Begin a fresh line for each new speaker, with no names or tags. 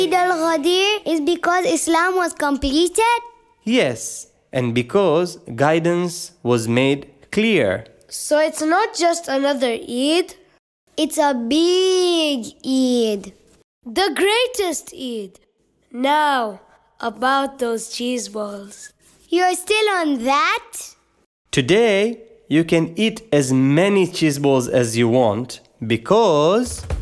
Eid al-Ghadir is because Islam was completed?
Yes, and because guidance was made clear.
So it's not just another Eid?
It's a big Eid.
The greatest Eid. Now, about those cheese balls.
You're still on that?
Today, you can eat as many cheese balls as you want because